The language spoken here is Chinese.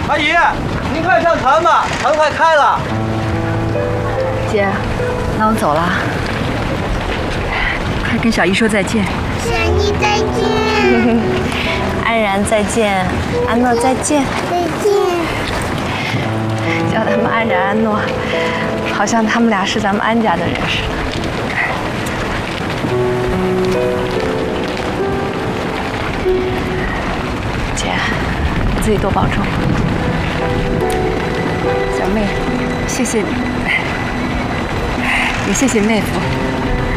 阿姨，您快上船吧，船快开了。 姐，那我走了，快跟小姨说再见。 小妮再见， 安然再见，安诺再见。 再见。 叫他们安然安诺，好像他们俩是咱们安家的人似的。姐，你自己多保重。小妹，谢谢你，也谢谢妹夫。